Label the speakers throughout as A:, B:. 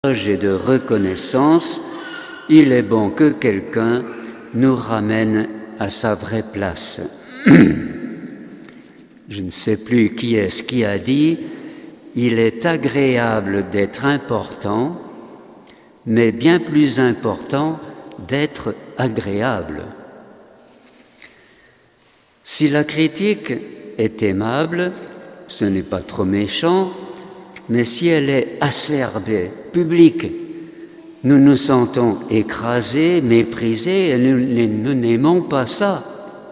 A: et de reconnaissance, il est bon que quelqu'un nous ramène à sa vraie place. Je ne sais plus qui est-ce qui a dit « Il est agréable d'être important, mais bien plus important d'être agréable ». Si la critique est aimable, ce n'est pas trop méchant, mais si elle est acerbée, publique, nous nous sentons écrasés, méprisés, et nous n'aimons pas ça.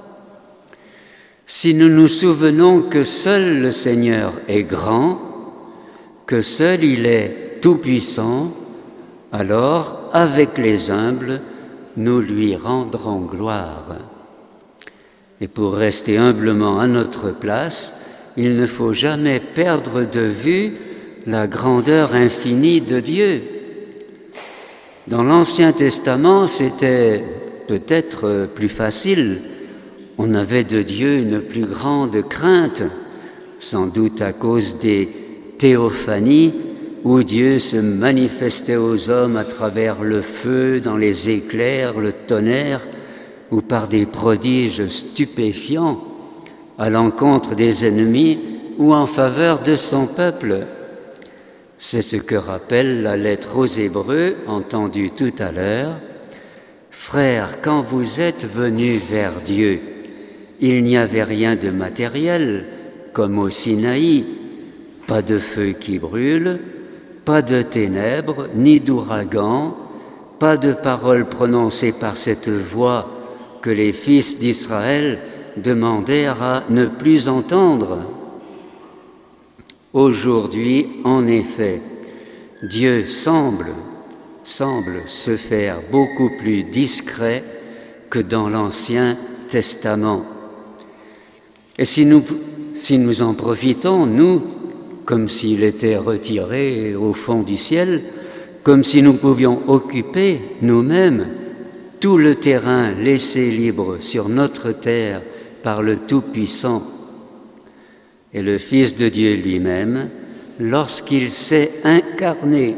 A: Si nous nous souvenons que seul le Seigneur est grand, que seul il est tout-puissant, alors, avec les humbles, nous lui rendrons gloire. Et pour rester humblement à notre place, il ne faut jamais perdre de vue la grandeur infinie de Dieu. Dans l'Ancien Testament, c'était peut-être plus facile. On avait de Dieu une plus grande crainte, sans doute à cause des théophanies, où Dieu se manifestait aux hommes à travers le feu, dans les éclairs, le tonnerre, ou par des prodiges stupéfiants à l'encontre des ennemis ou en faveur de son peuple. C'est ce que rappelle la lettre aux Hébreux, entendue tout à l'heure. « Frères, quand vous êtes venus vers Dieu, il n'y avait rien de matériel, comme au Sinaï, pas de feu qui brûle, pas de ténèbres, ni d'ouragan, pas de paroles prononcées par cette voix que les fils d'Israël demandèrent à ne plus entendre. » Aujourd'hui, en effet, Dieu semble se faire beaucoup plus discret que dans l'Ancien Testament. Et si nous en profitons, nous, comme s'il était retiré au fond du ciel, comme si nous pouvions occuper nous-mêmes tout le terrain laissé libre sur notre terre par le Tout-Puissant. Et le Fils de Dieu lui-même, lorsqu'il s'est incarné,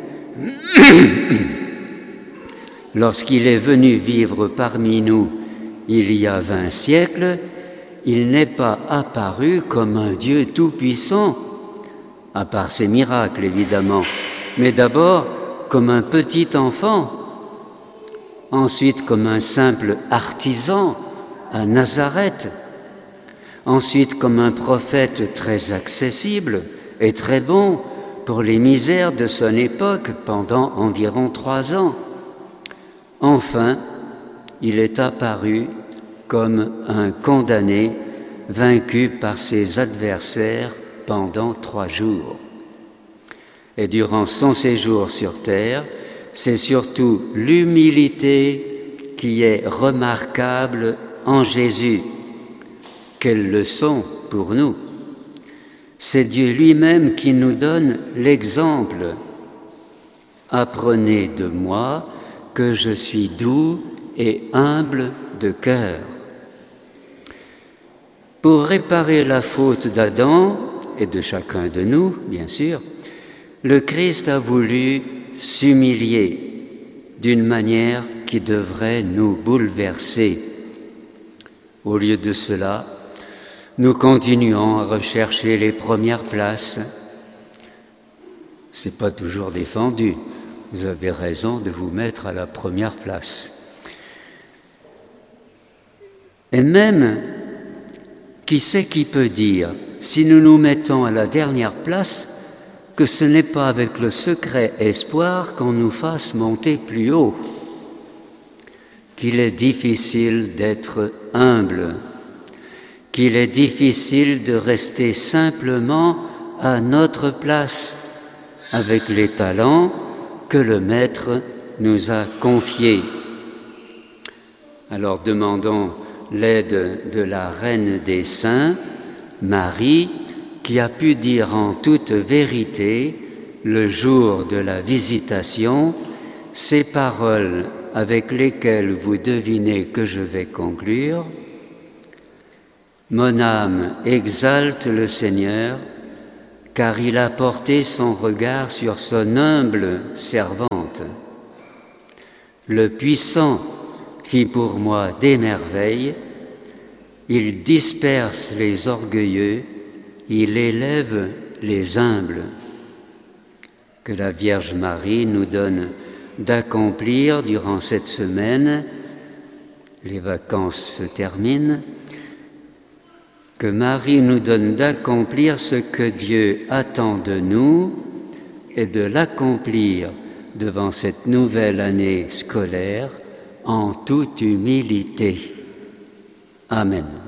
A: lorsqu'il est venu vivre parmi nous il y a 20 siècles, il n'est pas apparu comme un Dieu tout-puissant, à part ses miracles évidemment, mais d'abord comme un petit enfant, ensuite comme un simple artisan à Nazareth, ensuite comme un prophète très accessible et très bon pour les misères de son époque pendant environ 3 ans. Enfin, il est apparu comme un condamné vaincu par ses adversaires pendant 3 jours. Et durant son séjour sur terre, c'est surtout l'humilité qui est remarquable en Jésus. Quelle leçon pour nous! C'est Dieu lui-même qui nous donne l'exemple. Apprenez de moi que je suis doux et humble de cœur. Pour réparer la faute d'Adam et de chacun de nous, bien sûr, le Christ a voulu s'humilier d'une manière qui devrait nous bouleverser. Au lieu de cela, nous continuons à rechercher les premières places. Ce n'est pas toujours défendu. Vous avez raison de vous mettre à la première place. Et même, qui sait qui peut dire, si nous nous mettons à la dernière place, que ce n'est pas avec le secret espoir qu'on nous fasse monter plus haut, qu'il est difficile d'être humble, qu'il est difficile de rester simplement à notre place avec les talents que le Maître nous a confiés. Alors demandons l'aide de la Reine des Saints, Marie, qui a pu dire en toute vérité, le jour de la visitation, ces paroles avec lesquelles vous devinez que je vais conclure. Mon âme exalte le Seigneur, car il a porté son regard sur son humble servante. Le puissant fit pour moi des merveilles, il disperse les orgueilleux, il élève les humbles. Que la Vierge Marie nous donne d'accomplir durant cette semaine, les vacances se terminent, que Marie nous donne d'accomplir ce que Dieu attend de nous et de l'accomplir devant cette nouvelle année scolaire en toute humilité. Amen.